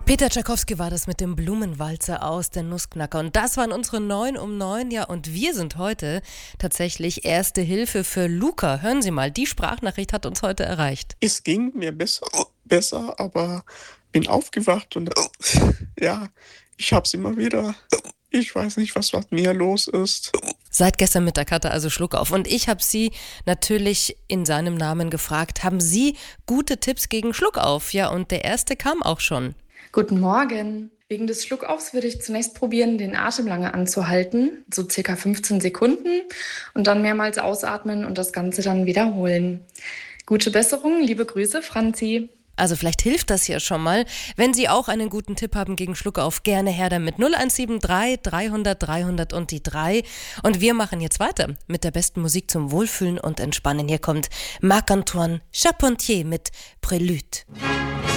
Peter Tschaikowski war das mit dem Blumenwalzer aus der Nussknacker. Und das waren unsere 9 um 9. Ja, und wir sind heute tatsächlich Erste Hilfe für Luca. Hören Sie mal, die Sprachnachricht hat uns heute erreicht. Es ging mir besser, aber bin aufgewacht und ja, ich hab's immer wieder. Ich weiß nicht, was mit mir los ist. Seit gestern Mittag hat er also Schluck auf. Und ich habe Sie natürlich in seinem Namen gefragt, haben Sie gute Tipps gegen Schluckauf? Ja, und der erste kam auch schon. Guten Morgen. Wegen des Schluckaufs würde ich zunächst probieren, den Atem lange anzuhalten, so circa 15 Sekunden und dann mehrmals ausatmen und das Ganze dann wiederholen. Gute Besserung, liebe Grüße, Franzi. Also vielleicht hilft das ja schon mal. Wenn Sie auch einen guten Tipp haben gegen Schluckauf, gerne her damit 0173 300 300 und die 3. Und wir machen jetzt weiter mit der besten Musik zum Wohlfühlen und Entspannen. Hier kommt Marc-Antoine Charpentier mit Prélude.